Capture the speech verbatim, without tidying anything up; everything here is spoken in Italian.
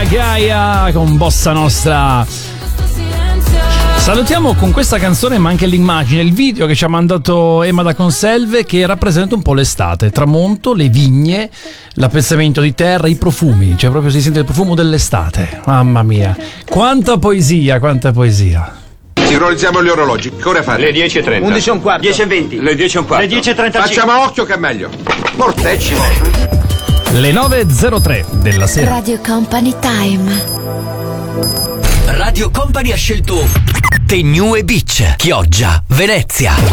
Gaia con Bossa Nostra. Salutiamo con questa canzone, ma anche l'immagine, il video che ci ha mandato Emma da Conselve, che rappresenta un po' l'estate, tramonto, le vigne, l'appezzamento di terra, i profumi, cioè proprio si sente il profumo dell'estate. Mamma mia, quanta poesia, quanta poesia. Sincronizziamo gli orologi. Che ore fare? Le dieci e trenta. undici e un quarto. dieci e venti. Le dieci e un quarto. Le dieci e trentacinque. Facciamo occhio che è meglio. Mortecci. Le nove e zero tre della sera. Radio Company Time. Radio Company ha scelto The New Beach, Chioggia, Venezia.